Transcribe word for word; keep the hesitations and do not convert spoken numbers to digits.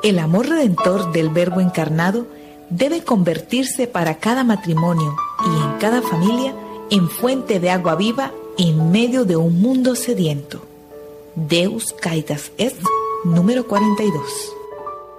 El amor redentor del Verbo encarnado debe convertirse para cada matrimonio y en cada familia en fuente de agua viva en medio de un mundo sediento. Deus Caritas Est, número cuarenta y dos.